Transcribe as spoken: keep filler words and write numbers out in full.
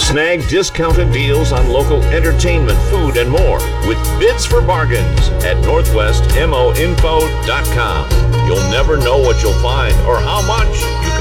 Snag discounted deals on local entertainment, food, and more with Bids for Bargains at northwest mo info dot com. You'll never know what you'll find or how much